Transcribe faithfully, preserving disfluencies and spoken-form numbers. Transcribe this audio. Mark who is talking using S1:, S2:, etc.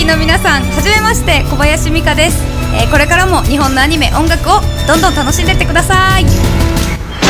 S1: きの皆さん、はじめまして、小林美香です。えー、これからも日本のアニメ、音楽をどんどん楽しんでってください。